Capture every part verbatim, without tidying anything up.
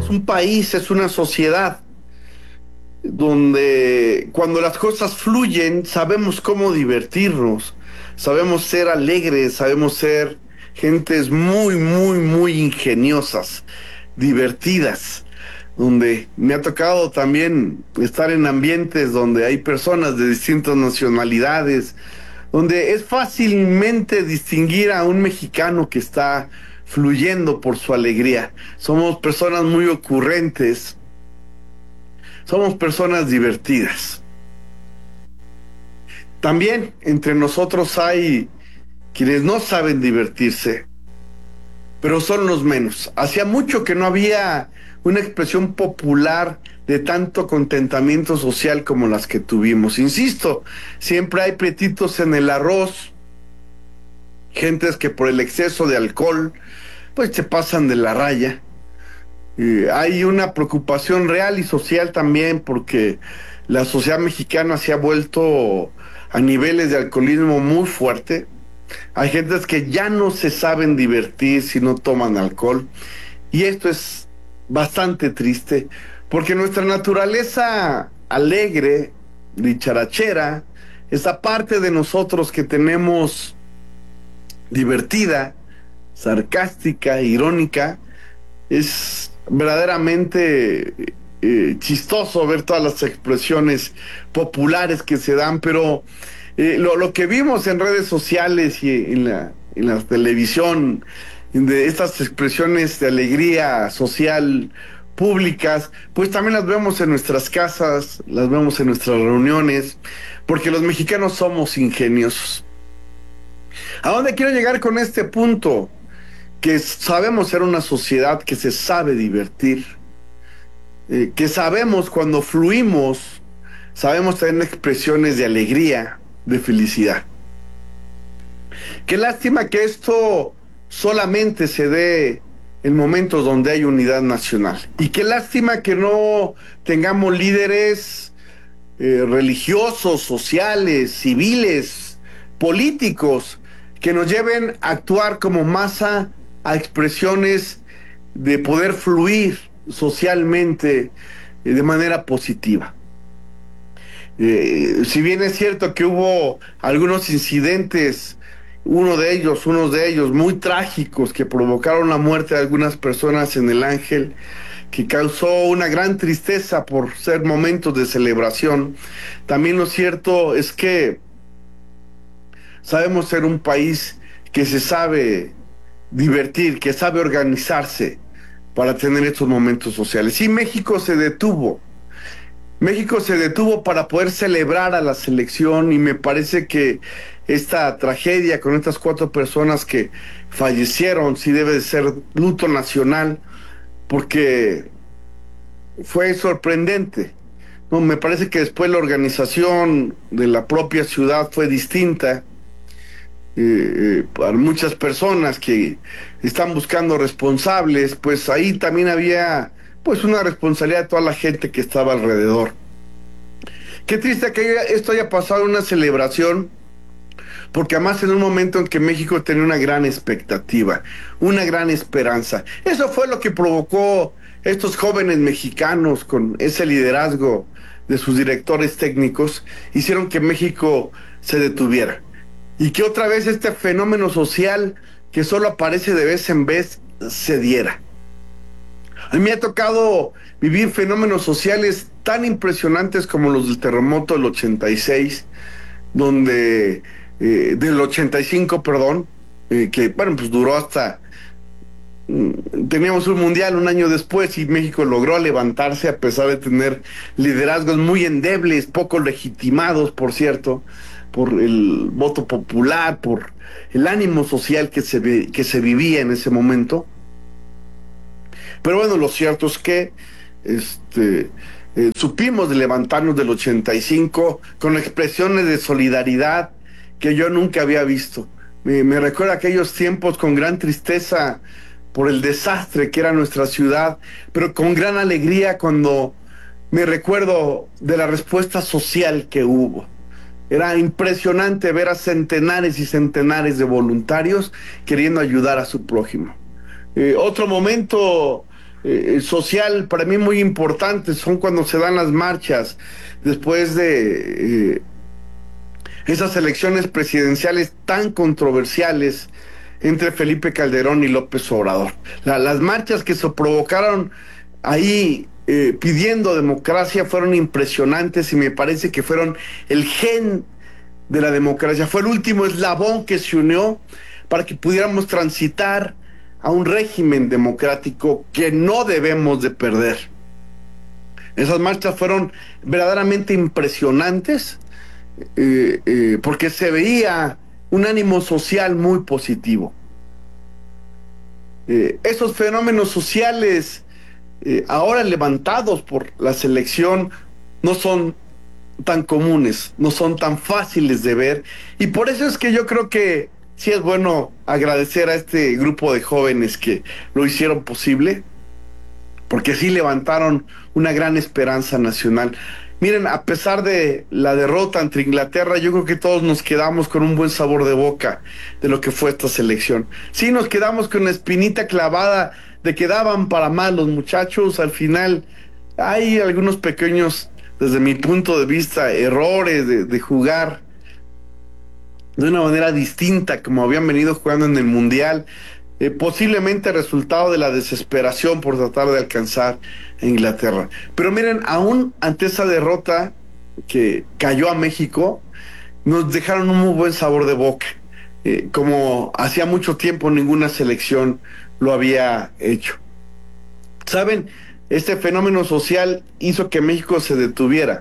somos un país, es una sociedad donde cuando las cosas fluyen sabemos cómo divertirnos, sabemos ser alegres, sabemos ser gentes muy, muy, muy ingeniosas, divertidas, donde me ha tocado también estar en ambientes donde hay personas de distintas nacionalidades, donde es fácilmente distinguir a un mexicano que está fluyendo por su alegría. Somos personas muy ocurrentes, somos personas divertidas. También entre nosotros hay quienes no saben divertirse, pero son los menos. Hacía mucho que no había una expresión popular de tanto contentamiento social como las que tuvimos. Insisto, siempre hay pretitos en el arroz, gentes que por el exceso de alcohol, pues se pasan de la raya. Eh, hay una preocupación real y social también porque la sociedad mexicana se ha vuelto a niveles de alcoholismo muy fuerte. Hay gentes que ya no se saben divertir si no toman alcohol. Y esto es bastante triste porque nuestra naturaleza alegre, dicharachera, esa parte de nosotros que tenemos divertida, sarcástica, irónica, es verdaderamente eh, chistoso ver todas las expresiones populares que se dan, pero eh, lo, lo que vimos en redes sociales y en la, en la televisión, de estas expresiones de alegría social públicas, pues también las vemos en nuestras casas, las vemos en nuestras reuniones, porque los mexicanos somos ingeniosos. ¿A dónde quiero llegar con este punto? Que sabemos ser una sociedad que se sabe divertir, eh, que sabemos cuando fluimos, sabemos tener expresiones de alegría, de felicidad. Qué lástima que esto solamente se dé en momentos donde hay unidad nacional. Y qué lástima que no tengamos líderes eh, religiosos, sociales, civiles, políticos, que nos lleven a actuar como masa a expresiones de poder fluir socialmente eh, de manera positiva. Eh, si bien es cierto que hubo algunos incidentes, uno de ellos, unos de ellos muy trágicos que provocaron la muerte de algunas personas en el Ángel, que causó una gran tristeza por ser momentos de celebración, también lo cierto es que sabemos ser un país que se sabe divertir, que sabe organizarse para tener estos momentos sociales. Y México se detuvo. México se detuvo para poder celebrar a la selección y me parece que esta tragedia con estas cuatro personas que fallecieron sí debe de ser luto nacional porque fue sorprendente. No, me parece que después la organización de la propia ciudad fue distinta. Eh, para muchas personas que están buscando responsables, pues ahí también había pues una responsabilidad de toda la gente que estaba alrededor. Qué triste que esto haya pasado en una celebración, porque además en un momento en que México tenía una gran expectativa, una gran esperanza. Eso fue lo que provocó estos jóvenes mexicanos con ese liderazgo de sus directores técnicos, hicieron que México se detuviera. Y que otra vez este fenómeno social que solo aparece de vez en vez se diera. A mí me ha tocado vivir fenómenos sociales tan impresionantes como los del terremoto del ochenta y seis, donde, eh, del ochenta y cinco, perdón, eh, que bueno, pues duró hasta, mm, teníamos un mundial un año después y México logró levantarse a pesar de tener liderazgos muy endebles, poco legitimados, por cierto, por el voto popular, por el ánimo social que se, que se vivía en ese momento. Pero bueno, lo cierto es que este, eh, supimos de levantarnos del ochenta y cinco con expresiones de solidaridad que yo nunca había visto. Me, me recuerda aquellos tiempos con gran tristeza por el desastre que era nuestra ciudad, pero con gran alegría cuando me recuerdo de la respuesta social que hubo. Era impresionante ver a centenares y centenares de voluntarios queriendo ayudar a su prójimo. Eh, otro momento eh, social para mí muy importante son cuando se dan las marchas después de eh, esas elecciones presidenciales tan controversiales entre Felipe Calderón y López Obrador. La, las marchas que se provocaron ahí eh, pidiendo democracia fueron impresionantes y me parece que fueron el gen de la democracia. Fue el último eslabón que se unió para que pudiéramos transitar a un régimen democrático que no debemos de perder. Esas marchas fueron verdaderamente impresionantes eh, eh, porque se veía un ánimo social muy positivo. Eh, esos fenómenos sociales eh, ahora levantados por la selección no son tan comunes, no son tan fáciles de ver, y por eso es que yo creo que sí es bueno agradecer a este grupo de jóvenes que lo hicieron posible, porque sí levantaron una gran esperanza nacional. Miren, a pesar de la derrota ante Inglaterra, yo creo que todos nos quedamos con un buen sabor de boca de lo que fue esta selección. Sí, nos quedamos con la espinita clavada de que daban para más los muchachos. Al final hay algunos pequeños, desde mi punto de vista, errores de, de jugar de una manera distinta como habían venido jugando en el Mundial, eh, posiblemente resultado de la desesperación por tratar de alcanzar a Inglaterra. Pero miren, aún ante esa derrota que cayó a México, nos dejaron un muy buen sabor de boca, eh, como hacía mucho tiempo ninguna selección lo había hecho. ¿Saben? Este fenómeno social hizo que México se detuviera.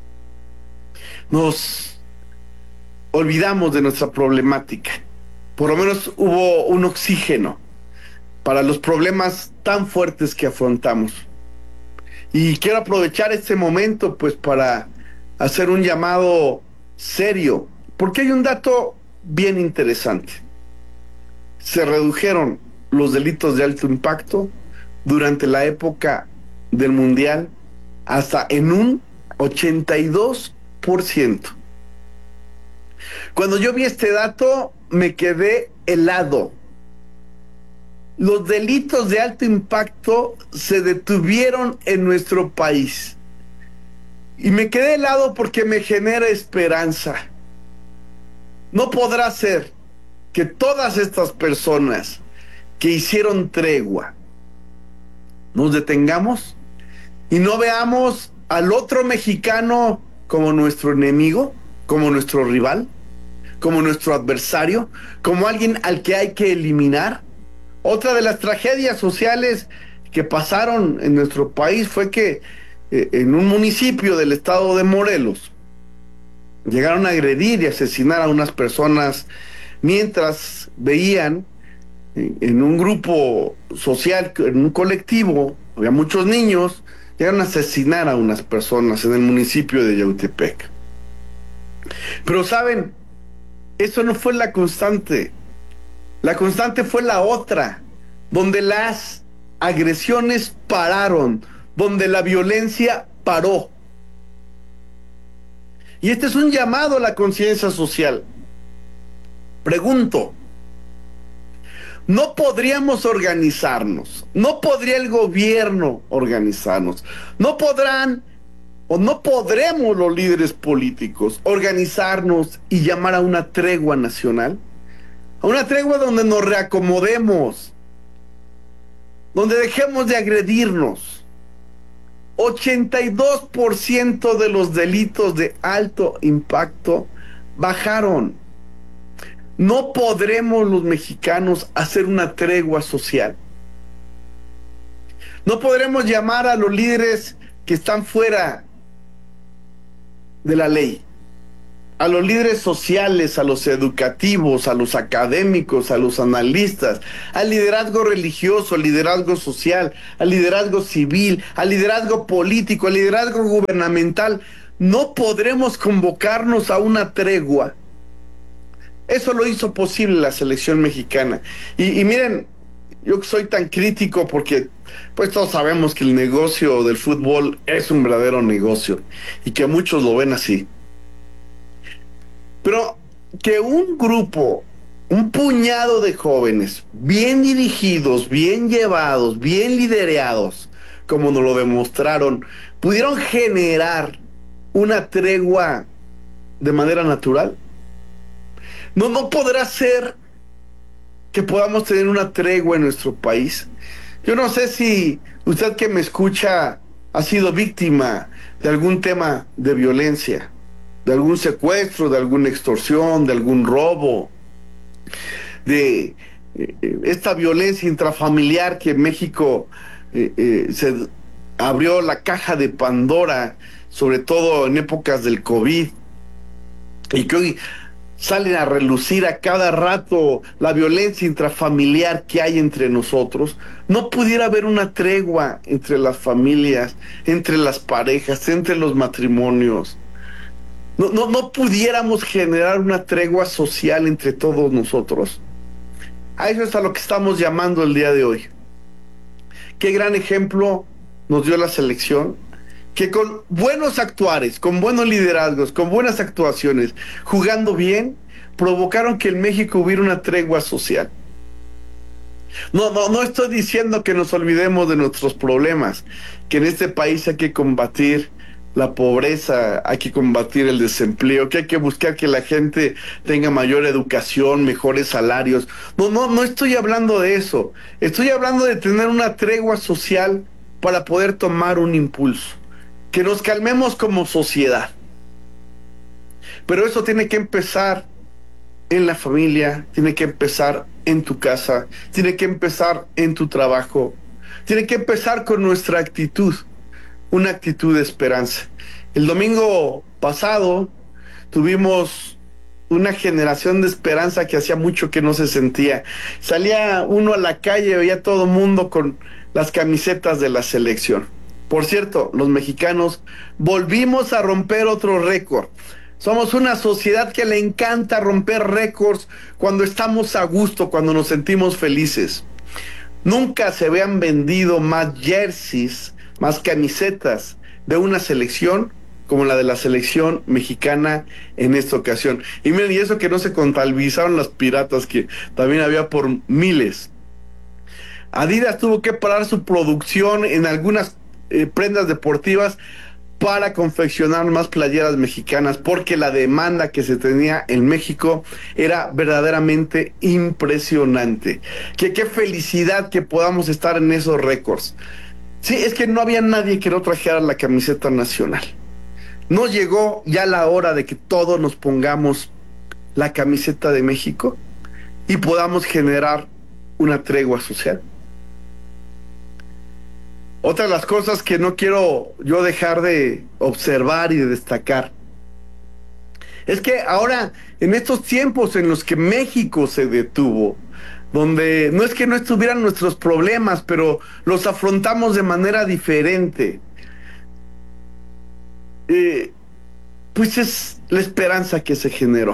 Nos olvidamos de nuestra problemática. Por lo menos hubo un oxígeno para los problemas tan fuertes que afrontamos. Y quiero aprovechar este momento pues para hacer un llamado serio, porque hay un dato bien interesante. Se redujeron los delitos de alto impacto durante la época del Mundial hasta en un ochenta y dos por ciento. Cuando yo vi este dato me quedé helado. Los delitos de alto impacto se detuvieron en nuestro país. Y me quedé helado porque me genera esperanza. No podrá ser que todas estas personas que hicieron tregua nos detengamos y no veamos al otro mexicano como nuestro enemigo, como nuestro rival, como nuestro adversario, como alguien al que hay que eliminar. Otra de las tragedias sociales que pasaron en nuestro país fue que eh, en un municipio del estado de Morelos llegaron a agredir y asesinar a unas personas mientras veían eh, en un grupo social, en un colectivo, había muchos niños, llegaron a asesinar a unas personas en el municipio de Yautepec. Pero saben, eso no fue la constante. La constante fue la otra, donde las agresiones pararon, donde la violencia paró. Y este es un llamado a la conciencia social. Pregunto, ¿no podríamos organizarnos? ¿No podría el gobierno organizarnos? ¿No podrán o no podremos los líderes políticos organizarnos y llamar a una tregua nacional? A una tregua donde nos reacomodemos, donde dejemos de agredirnos. ochenta y dos por ciento de los delitos de alto impacto bajaron. No podremos los mexicanos hacer una tregua social. No podremos llamar a los líderes que están fuera de la ley, a los líderes sociales, a los educativos, a los académicos, a los analistas, al liderazgo religioso, al liderazgo social, al liderazgo civil, al liderazgo político, al liderazgo gubernamental. No podremos convocarnos a una tregua. Eso lo hizo posible la selección mexicana. Y, y miren, yo que soy tan crítico porque pues todos sabemos que el negocio del fútbol es un verdadero negocio y que muchos lo ven así. Pero que un grupo un puñado de jóvenes bien dirigidos, bien llevados, bien liderados, como nos lo demostraron, pudieron generar una tregua de manera natural. No, no podrá ser que podamos tener una tregua en nuestro país. Yo no sé si usted que me escucha ha sido víctima de algún tema de violencia, de algún secuestro, de alguna extorsión, de algún robo, de eh, esta violencia intrafamiliar que en México eh, eh, se abrió la caja de Pandora, sobre todo en épocas del COVID, y que hoy salen a relucir a cada rato la violencia intrafamiliar que hay entre nosotros. No pudiera haber una tregua entre las familias, entre las parejas, entre los matrimonios. No, no, no pudiéramos generar una tregua social entre todos nosotros. A eso es a lo que estamos llamando el día de hoy. Qué gran ejemplo nos dio la selección, que con buenos actuares, con buenos liderazgos, con buenas actuaciones, jugando bien, provocaron que en México hubiera una tregua social. No, no, no estoy diciendo que nos olvidemos de nuestros problemas, que en este país hay que combatir la pobreza, hay que combatir el desempleo, que hay que buscar que la gente tenga mayor educación, mejores salarios. No, no, no estoy hablando de eso. Estoy hablando de tener una tregua social para poder tomar un impulso. Que nos calmemos como sociedad. Pero eso tiene que empezar en la familia, tiene que empezar en tu casa, tiene que empezar en tu trabajo, tiene que empezar con nuestra actitud, una actitud de esperanza. El domingo pasado tuvimos una generación de esperanza que hacía mucho que no se sentía. Salía uno a la calle, veía todo el mundo con las camisetas de la selección. Por cierto, los mexicanos volvimos a romper otro récord. Somos una sociedad que le encanta romper récords cuando estamos a gusto, cuando nos sentimos felices. Nunca se habían vendido más jerseys, más camisetas de una selección como la de la selección mexicana en esta ocasión. Y miren, y eso que no se contabilizaron las piratas, que también había por miles. Adidas tuvo que parar su producción en algunas eh, prendas deportivas para confeccionar más playeras mexicanas, porque la demanda que se tenía en México era verdaderamente impresionante. Que qué felicidad que podamos estar en esos récords. Sí, es que no había nadie que no trajera la camiseta nacional. ¿No llegó ya la hora de que todos nos pongamos la camiseta de México y podamos generar una tregua social? Otra de las cosas que no quiero yo dejar de observar y de destacar es que ahora, en estos tiempos en los que México se detuvo, donde no es que no estuvieran nuestros problemas, pero los afrontamos de manera diferente, eh, pues es la esperanza que se generó.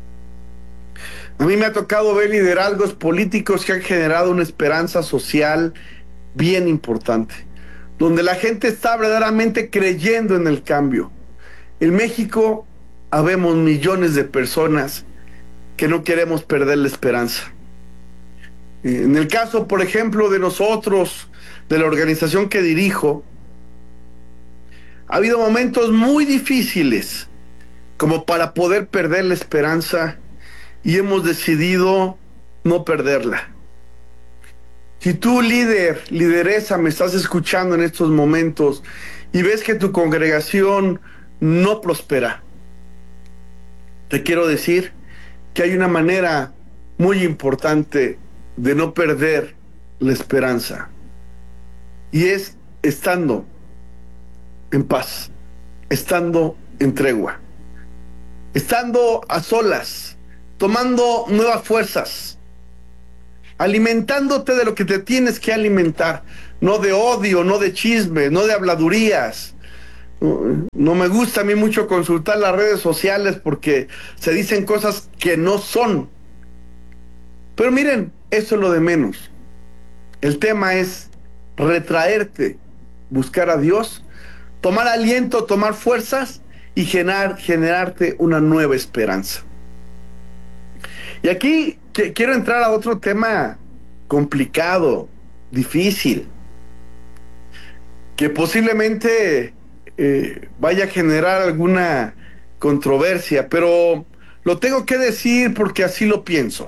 A mí me ha tocado ver liderazgos políticos que han generado una esperanza social bien importante, donde la gente está verdaderamente creyendo en el cambio. En México habemos millones de personas que no queremos perder la esperanza. En el caso, por ejemplo, de nosotros, de la organización que dirijo, ha habido momentos muy difíciles como para poder perder la esperanza, y hemos decidido no perderla. Si tú, líder, lideresa, me estás escuchando en estos momentos y ves que tu congregación no prospera, te quiero decir que hay una manera muy importante de no perder la esperanza, y es estando en paz, estando en tregua, estando a solas, tomando nuevas fuerzas, alimentándote de lo que te tienes que alimentar, no de odio, no de chisme, no de habladurías. No me gusta a mí mucho consultar las redes sociales porque se dicen cosas que no son. Pero miren, eso es lo de menos. El tema es retraerte, buscar a Dios, tomar aliento, tomar fuerzas y generar, generarte una nueva esperanza. Y aquí quiero entrar a otro tema complicado, difícil, que posiblemente eh, vaya a generar alguna controversia, pero lo tengo que decir porque así lo pienso.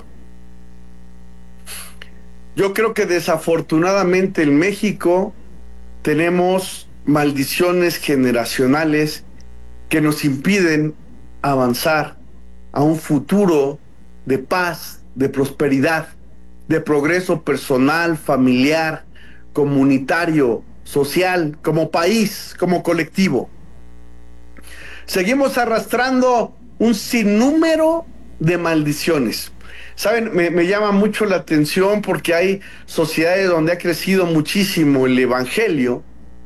Yo creo que desafortunadamente en México tenemos maldiciones generacionales que nos impiden avanzar a un futuro de paz, de prosperidad, de progreso personal, familiar, comunitario, social, como país, como colectivo. Seguimos arrastrando un sinnúmero de maldiciones. Saben, me, me llama mucho la atención porque hay sociedades donde ha crecido muchísimo el evangelio.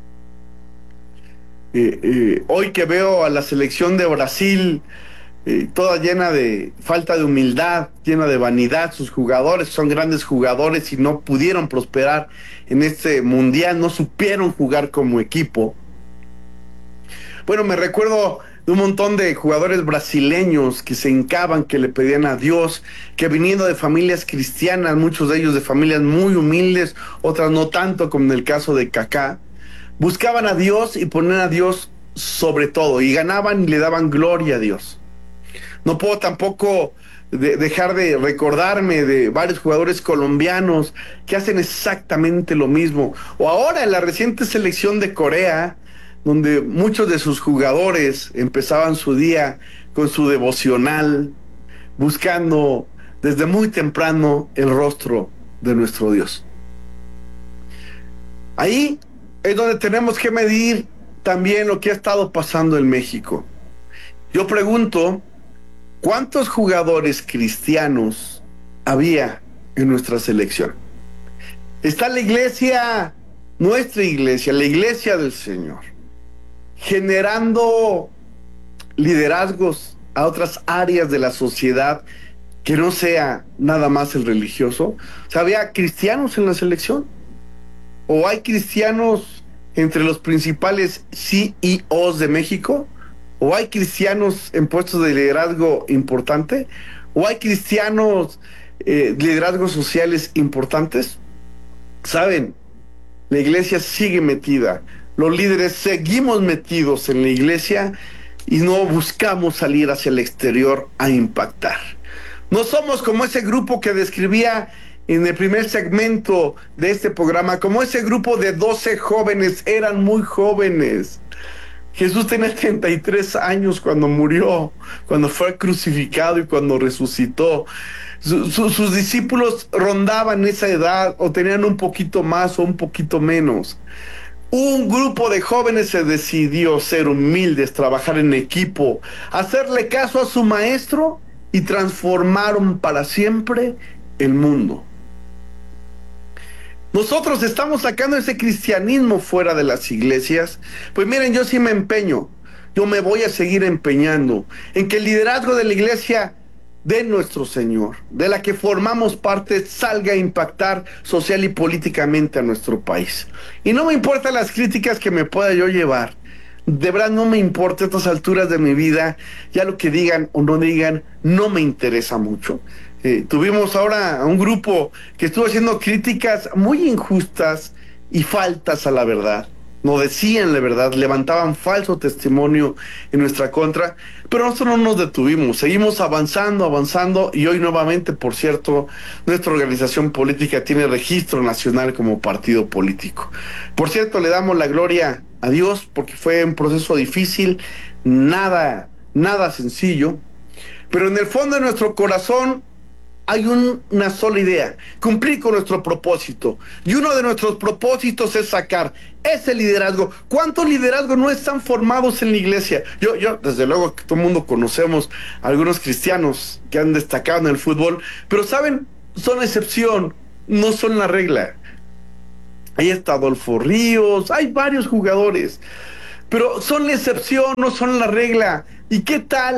Eh, eh, hoy que veo a la selección de Brasil, eh, toda llena de falta de humildad, llena de vanidad, sus jugadores son grandes jugadores y no pudieron prosperar en este mundial, no supieron jugar como equipo. Bueno, me recuerdo de un montón de jugadores brasileños que se hincaban, que le pedían a Dios, que viniendo de familias cristianas, muchos de ellos de familias muy humildes, otras no tanto, como en el caso de Kaká, buscaban a Dios y ponían a Dios sobre todo, y ganaban y le daban gloria a Dios. No puedo tampoco de dejar de recordarme de varios jugadores colombianos que hacen exactamente lo mismo. O ahora en la reciente selección de Corea, donde muchos de sus jugadores empezaban su día con su devocional, buscando desde muy temprano el rostro de nuestro Dios. Ahí es donde tenemos que medir también lo que ha estado pasando en México. Yo pregunto, ¿cuántos jugadores cristianos había en nuestra selección? Está la iglesia, nuestra iglesia, la iglesia del Señor, generando liderazgos a otras áreas de la sociedad que no sea nada más el religioso. O sea, ¿había cristianos en la selección? ¿O hay cristianos entre los principales C E Os de México? ¿O hay cristianos en puestos de liderazgo importante? ¿O hay cristianos eh, liderazgos sociales importantes? ¿Saben? La iglesia sigue metida. Los líderes seguimos metidos en la iglesia y no buscamos salir hacia el exterior a impactar. No somos como ese grupo que describía en el primer segmento de este programa, como ese grupo de doce jóvenes, eran muy jóvenes. Jesús tenía treinta y tres años cuando murió, cuando fue crucificado y cuando resucitó. Su, su, sus discípulos rondaban esa edad o tenían un poquito más o un poquito menos. Un grupo de jóvenes se decidió ser humildes, trabajar en equipo, hacerle caso a su maestro y transformaron para siempre el mundo. Nosotros estamos sacando ese cristianismo fuera de las iglesias. Pues miren, yo sí me empeño, yo me voy a seguir empeñando en que el liderazgo de la iglesia de nuestro Señor, de la que formamos parte, salga a impactar social y políticamente a nuestro país. Y no me importan las críticas que me pueda yo llevar. De verdad no me importa a estas alturas de mi vida, ya lo que digan o no digan, no me interesa mucho. Eh, tuvimos ahora un grupo que estuvo haciendo críticas muy injustas y faltas a la verdad. No decían la verdad, levantaban falso testimonio en nuestra contra, pero nosotros no nos detuvimos, seguimos avanzando, avanzando, y hoy nuevamente, por cierto, nuestra organización política tiene registro nacional como partido político. Por cierto, le damos la gloria a Dios porque fue un proceso difícil, nada, nada sencillo, pero en el fondo de nuestro corazón hay un, una sola idea, cumplir con nuestro propósito. Y uno de nuestros propósitos es sacar ese liderazgo. ¿Cuántos liderazgos no están formados en la iglesia? Yo, yo, desde luego que todo el mundo conocemos a algunos cristianos que han destacado en el fútbol, pero saben, son excepción, no son la regla. Ahí está Adolfo Ríos, hay varios jugadores, pero son la excepción, no son la regla. ¿Y qué tal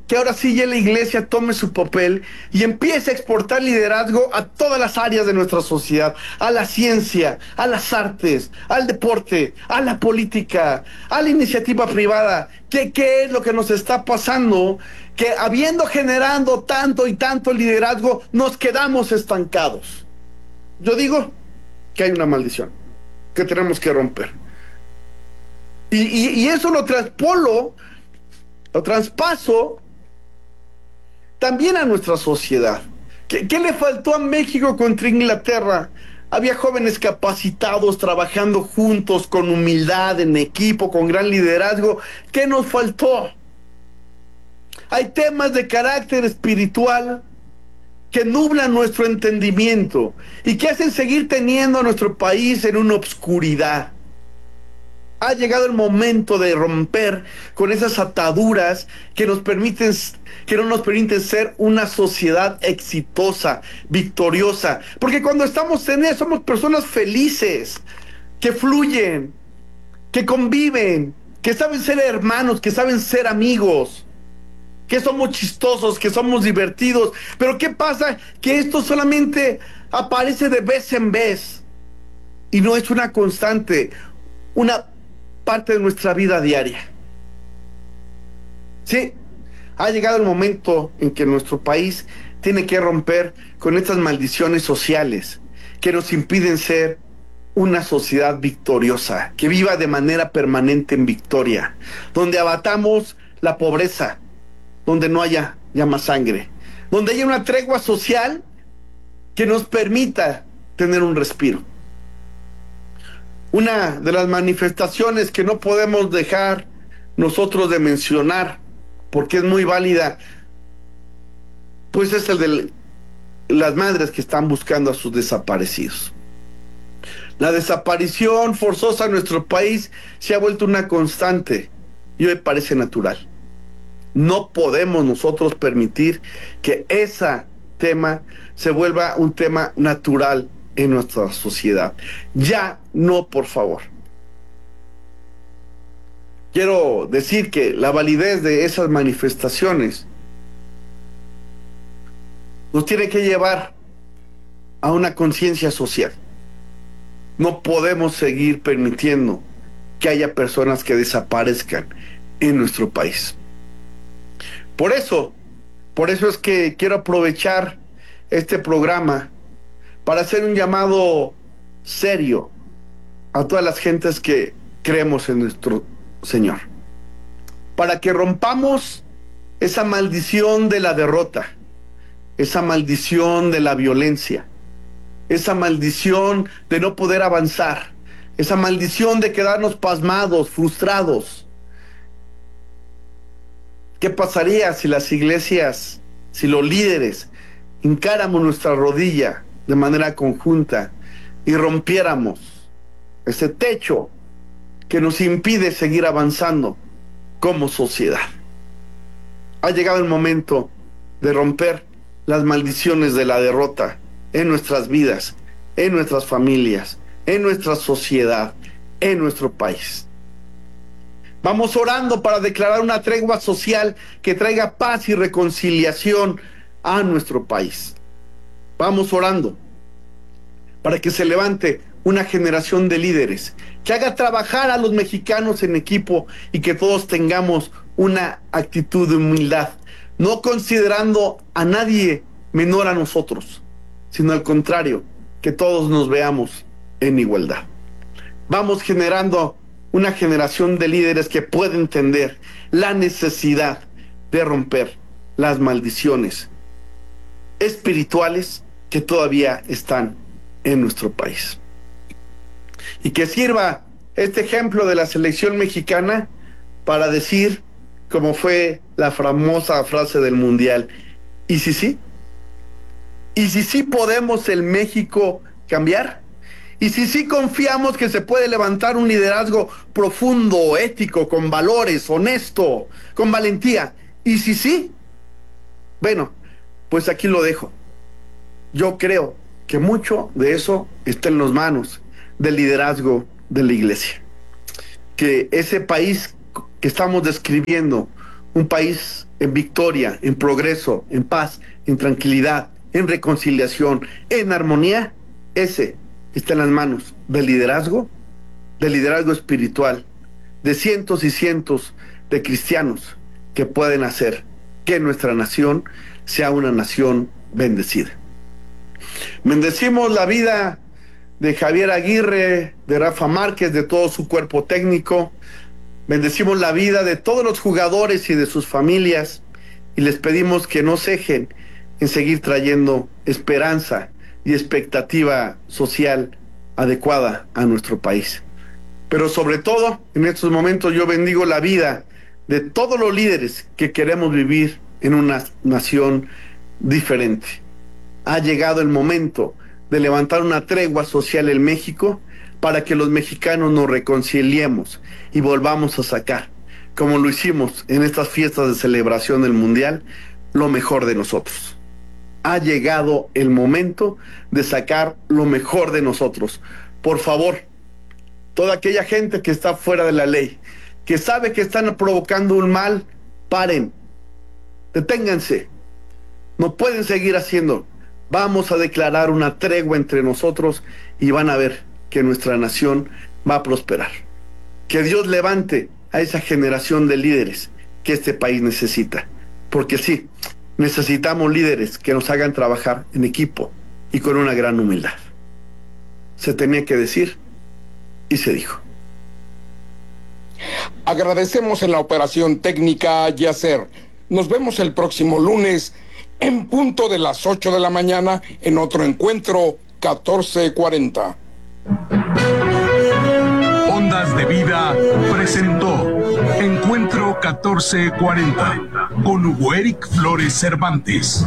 que ahora sí ya la iglesia tome su papel y empiece a exportar liderazgo a todas las áreas de nuestra sociedad, a la ciencia, a las artes, al deporte, a la política, a la iniciativa privada. ¿Qué, qué es lo que nos está pasando? Que habiendo generado tanto y tanto liderazgo, nos quedamos estancados. Yo digo que hay una maldición que tenemos que romper. Y, y, y eso lo traspolo, lo traspaso también a nuestra sociedad. ¿Qué, qué le faltó a México contra Inglaterra? Había jóvenes capacitados, trabajando juntos, con humildad, en equipo, con gran liderazgo. ¿Qué nos faltó? Hay temas de carácter espiritual que nublan nuestro entendimiento y que hacen seguir teniendo a nuestro país en una obscuridad. Ha llegado el momento de romper con esas ataduras que nos permiten, que no nos permiten ser una sociedad exitosa, victoriosa. Porque cuando estamos en eso, somos personas felices, que fluyen, que conviven, que saben ser hermanos, que saben ser amigos, que somos chistosos, que somos divertidos. Pero ¿qué pasa? Que esto solamente aparece de vez en vez y no es una constante, una parte de nuestra vida diaria. Sí, ha llegado el momento en que nuestro país tiene que romper con estas maldiciones sociales que nos impiden ser una sociedad victoriosa, que viva de manera permanente en victoria, donde abatamos la pobreza, donde no haya ya más sangre, donde haya una tregua social que nos permita tener un respiro. Una de las manifestaciones que no podemos dejar nosotros de mencionar, porque es muy válida, pues es el de las madres que están buscando a sus desaparecidos. La desaparición forzosa en nuestro país se ha vuelto una constante y hoy parece natural. No podemos nosotros permitir que ese tema se vuelva un tema natural en nuestra sociedad. Ya no, por favor. Quiero decir que la validez de esas manifestaciones nos tiene que llevar a una conciencia social. No podemos seguir permitiendo que haya personas que desaparezcan en nuestro país. Por eso, por eso es que quiero aprovechar este programa para hacer un llamado serio a todas las gentes que creemos en nuestro Señor, para que rompamos esa maldición de la derrota, esa maldición de la violencia, esa maldición de no poder avanzar, esa maldición de quedarnos pasmados, frustrados. ¿Qué pasaría si las iglesias, si los líderes hincáramos nuestra rodilla de manera conjunta y rompiéramos ese techo que nos impide seguir avanzando como sociedad? Ha llegado el momento de romper las maldiciones de la derrota en nuestras vidas, en nuestras familias, en nuestra sociedad, en nuestro país. Vamos orando para declarar una tregua social que traiga paz y reconciliación a nuestro país. Vamos orando para que se levante una generación de líderes que haga trabajar a los mexicanos en equipo y que todos tengamos una actitud de humildad, no considerando a nadie menor a nosotros, sino al contrario, que todos nos veamos en igualdad. Vamos generando una generación de líderes que pueda entender la necesidad de romper las maldiciones espirituales que todavía están en nuestro país. Y que sirva este ejemplo de la selección mexicana para decir, como fue la famosa frase del Mundial, ¿y si sí? ¿Y si sí podemos el México cambiar? ¿Y si sí confiamos que se puede levantar un liderazgo profundo, ético, con valores, honesto, con valentía? ¿Y si sí? Bueno, pues aquí lo dejo. Yo creo que mucho de eso está en las manos del liderazgo de la iglesia. Que ese país que estamos describiendo, un país en victoria, en progreso, en paz, en tranquilidad, en reconciliación, en armonía, ese está en las manos del liderazgo, del liderazgo espiritual, de cientos y cientos de cristianos que pueden hacer que nuestra nación sea una nación bendecida. Bendecimos la vida de Javier Aguirre, de Rafa Márquez, de todo su cuerpo técnico. Bendecimos la vida de todos los jugadores y de sus familias y les pedimos que no cejen en seguir trayendo esperanza y expectativa social adecuada a nuestro país. Pero sobre todo, en estos momentos yo bendigo la vida de todos los líderes que queremos vivir en una nación diferente. Ha llegado el momento de levantar una tregua social en México para que los mexicanos nos reconciliemos y volvamos a sacar, como lo hicimos en estas fiestas de celebración del Mundial, lo mejor de nosotros. Ha llegado el momento de sacar lo mejor de nosotros. Por favor, toda aquella gente que está fuera de la ley, que sabe que están provocando un mal, paren, deténganse, no pueden seguir haciendo. Vamos a declarar una tregua entre nosotros y van a ver que nuestra nación va a prosperar. Que Dios levante a esa generación de líderes que este país necesita, porque sí, necesitamos líderes que nos hagan trabajar en equipo y con una gran humildad. Se tenía que decir y se dijo. Agradecemos en la operación técnica a Yacer. Nos vemos el próximo lunes en punto de las ocho de la mañana en otro encuentro catorce cuarenta. Ondas de Vida presentó Encuentro catorce cuarenta con Hugo Eric Flores Cervantes.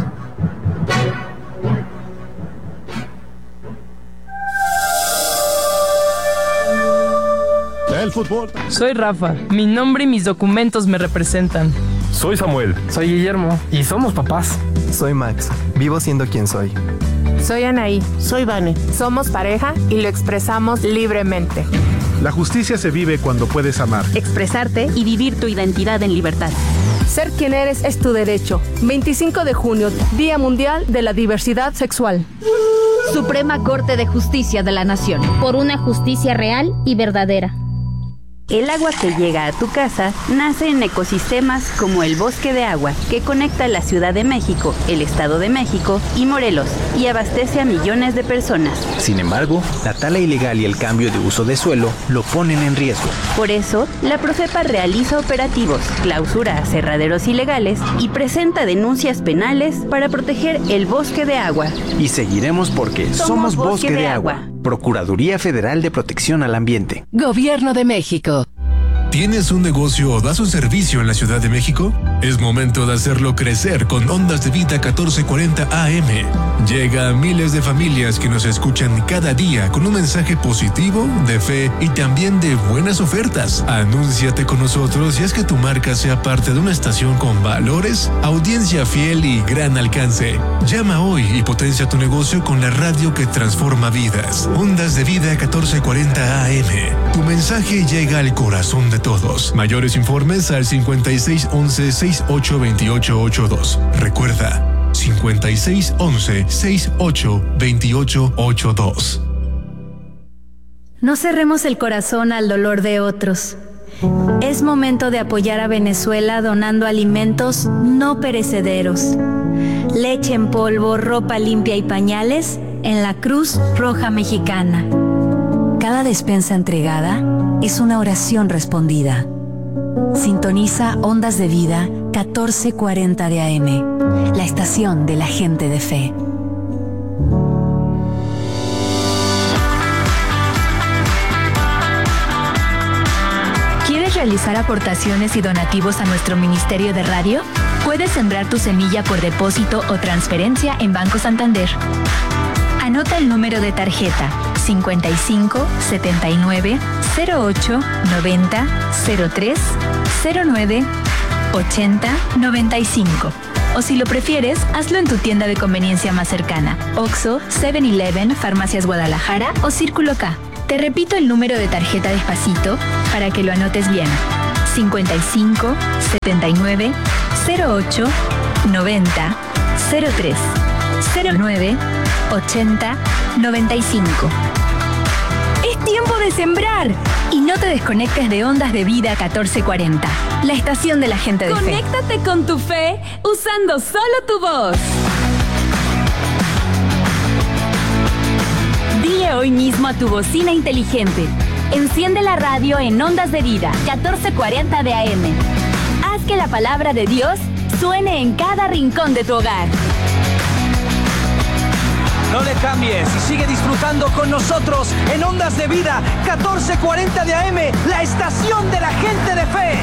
El fútbol. Soy Rafa. Mi nombre y mis documentos me representan. Soy Samuel. Soy Guillermo. Y somos papás. Soy Max. Vivo siendo quien soy. Soy Anaí. Soy Vane. Somos pareja y lo expresamos libremente. La justicia se vive cuando puedes amar, expresarte y vivir tu identidad en libertad. Ser quien eres es tu derecho. veinticinco de junio, Día Mundial de la Diversidad Sexual. Suprema Corte de Justicia de la Nación. Por una justicia real y verdadera. El agua que llega a tu casa nace en ecosistemas como el Bosque de Agua, que conecta la Ciudad de México, el Estado de México y Morelos, y abastece a millones de personas. Sin embargo, la tala ilegal y el cambio de uso de suelo lo ponen en riesgo. Por eso, la Profepa realiza operativos, clausura aserraderos ilegales y presenta denuncias penales para proteger el Bosque de Agua. Y seguiremos porque somos, somos Bosque, Bosque de, de Agua. Agua. Procuraduría Federal de Protección al Ambiente. Gobierno de México. ¿Tienes un negocio o das un servicio en la Ciudad de México? Es momento de hacerlo crecer con Ondas de Vida catorce cuarenta A M. Llega a miles de familias que nos escuchan cada día con un mensaje positivo, de fe y también de buenas ofertas. Anúnciate con nosotros y haz que tu marca sea parte de una estación con valores, audiencia fiel y gran alcance. Llama hoy y potencia tu negocio con la radio que transforma vidas. Ondas de Vida catorce cuarenta A M. Tu mensaje llega al corazón de todos. Mayores informes al cincuenta y seis once sesenta y ocho veintiocho ochenta y dos. Recuerda, cincuenta y seis once sesenta y ocho veintiocho ochenta y dos. No cerremos el corazón al dolor de otros. Es momento de apoyar a Venezuela donando alimentos no perecederos. Leche en polvo, ropa limpia y pañales en la Cruz Roja Mexicana. Cada despensa entregada es una oración respondida. Sintoniza Ondas de Vida catorce cuarenta de A M, la estación de la gente de fe. ¿Quieres realizar aportaciones y donativos a nuestro Ministerio de Radio? Puedes sembrar tu semilla por depósito o transferencia en Banco Santander. Anota el número de tarjeta cincuenta y cinco setenta y nueve cero ocho noventa cero tres cero nueve ochenta noventa y cinco. O si lo prefieres, hazlo en tu tienda de conveniencia más cercana: Oxxo, seven eleven, Farmacias Guadalajara o Círculo K. Te repito el número de tarjeta despacito para que lo anotes bien: cincuenta y cinco, setenta y nueve, cero ocho, noventa, cero tres, cero nueve, ochenta, noventa y cinco. Es tiempo de sembrar. Y no te desconectes de Ondas de Vida catorce cuarenta, la estación de la gente de fe. Conéctate con tu fe usando solo tu voz. Dile hoy mismo a tu bocina inteligente: enciende la radio en Ondas de Vida catorce cuarenta de A M. Haz que la palabra de Dios suene en cada rincón de tu hogar. No le cambies y sigue disfrutando con nosotros en Ondas de Vida catorce cuarenta de A M, la estación de la gente de fe.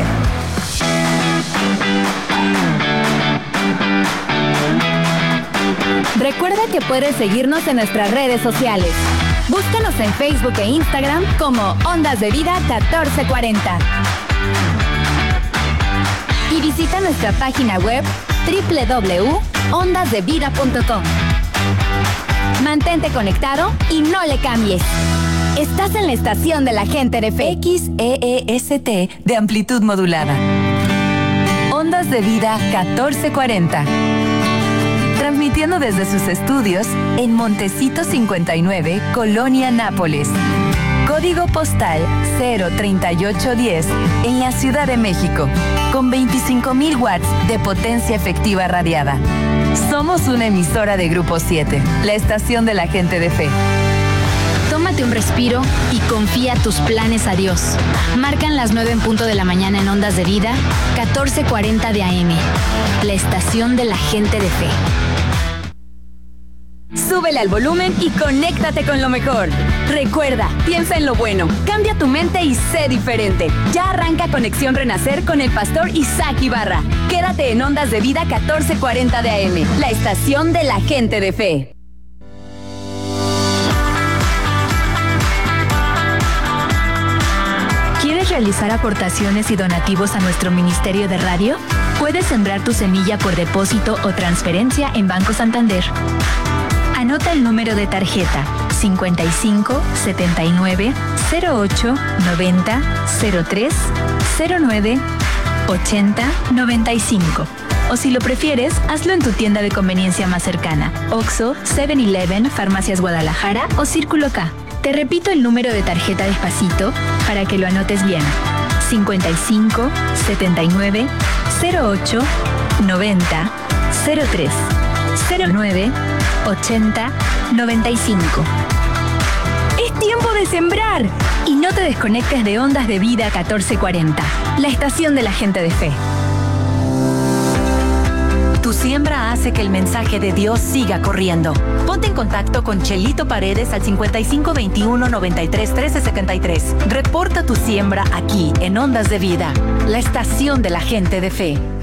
Recuerda que puedes seguirnos en nuestras redes sociales. Búscanos en Facebook e Instagram como Ondas de Vida catorce cuarenta. Y visita nuestra página web doble u doble u doble u punto ondas de vida punto com. Mantente conectado y no le cambies. Estás en la estación de la gente de fe. X E E S T de amplitud modulada. Ondas de Vida catorce cuarenta. Transmitiendo desde sus estudios en Montecito cincuenta y nueve, Colonia Nápoles. Código postal cero treinta y ocho diez en la Ciudad de México, con veinticinco mil watts de potencia efectiva radiada. Somos una emisora de Grupo siete, la estación de la gente de fe. Tómate un respiro y confía tus planes a Dios. Marcan las nueve en punto de la mañana en Ondas de Vida, catorce cuarenta de A M, la estación de la gente de fe. Súbele al volumen y conéctate con lo mejor. Recuerda, piensa en lo bueno, cambia tu mente y sé diferente. Ya arranca Conexión Renacer con el pastor Isaac Ibarra. Quédate en Ondas de Vida catorce cuarenta de A M, la estación de la gente de fe. ¿Quieres realizar aportaciones y donativos a nuestro Ministerio de Radio? Puedes sembrar tu semilla por depósito o transferencia en Banco Santander. Anota el número de tarjeta cincuenta y cinco, setenta y nueve, cero ocho, noventa, cero tres, cero nueve, ochenta, noventa y cinco. O si lo prefieres, hazlo en tu tienda de conveniencia más cercana: Oxxo, seven eleven, Farmacias Guadalajara o Círculo K. Te repito el número de tarjeta despacito para que lo anotes bien: cincuenta y cinco, setenta y nueve, cero ocho, noventa, cero tres, cero nueve, ochenta, noventa y cinco. Es tiempo de sembrar. Y no te desconectes de Ondas de Vida catorce cuarenta, la estación de la gente de fe. Tu siembra hace que el mensaje de Dios siga corriendo. Ponte en contacto con Chelito Paredes al cincuenta y cinco, veintiuno, noventa y tres, trece, setenta y tres. Reporta tu siembra aquí en Ondas de Vida, la estación de la gente de fe.